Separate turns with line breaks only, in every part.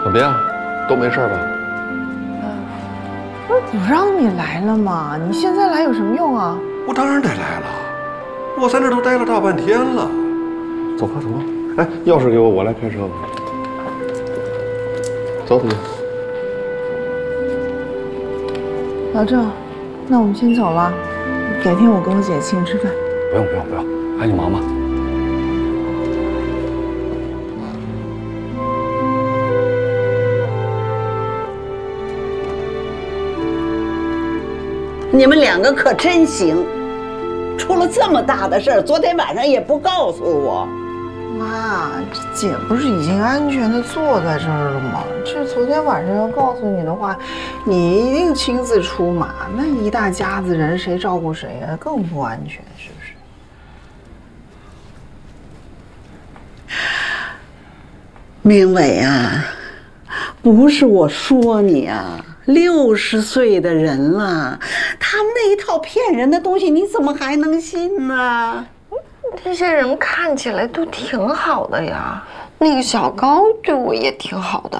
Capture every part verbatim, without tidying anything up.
怎么样？都没事吧？
我让你来了嘛，你现在来有什么用啊？
我当然得来了，我在这都待了大半天了。走吧，走吧。哎，钥匙给我，我来开车吧。走，走。
老郑，那我们先走了，改天我跟我姐请你吃饭。
不用，不用，不用，赶紧忙吧。
你们两个可真行，出了这么大的事儿，昨天晚上也不告诉我。
妈，这姐不是已经安全的坐在这儿了吗？这昨天晚上要告诉你的话，你一定亲自出马，那一大家子人谁照顾谁啊？更不安全，是不是？
明伟啊，不是我说你啊。 六十岁的人了，他们那一套骗人的东西，你怎么还能信呢？
这些人看起来都挺好的呀，那个小高对我也挺好的。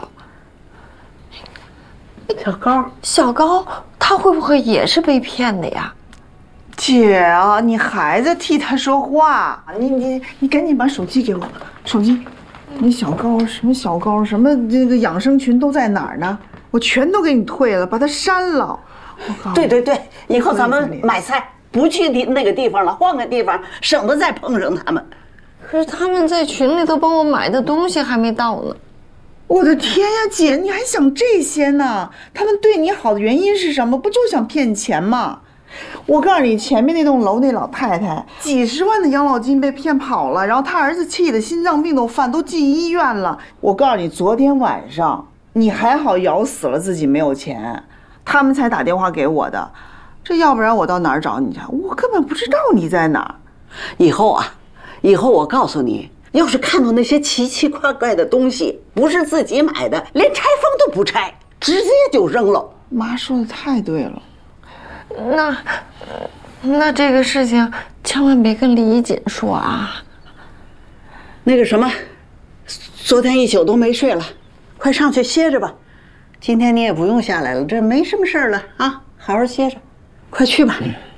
小高，
小高，他会不会也是被骗的呀？
姐啊，你还在替他说话，你你你赶紧把手机给我，手机，你小高什么小高什么这个养生群都在哪儿呢？ 我全都给你退了，把它删了。
对对对，以后咱们买菜不去地那个地方了，换个地方，省得再碰上他们。
可是他们在群里头帮我买的东西还没到呢。
我的天呀，姐，你还想这些呢？他们对你好的原因是什么？不就想骗钱吗？我告诉你，前面那栋楼那老太太几十万的养老金被骗跑了，然后她儿子气得心脏病都犯，都进医院了。我告诉你，昨天晚上。 你还好咬死了自己没有钱，他们才打电话给我的，这要不然我到哪儿找你去？我根本不知道你在哪儿。
以后啊，以后我告诉你，要是看到那些奇奇怪怪的东西，不是自己买的，连拆封都不拆，直接就扔了。
妈说的太对了。
那，那这个事情千万别跟李锦说啊。
那个什么，昨天一宿都没睡了。 快上去歇着吧，今天你也不用下来了，这没什么事儿了啊，好好歇着，快去吧。嗯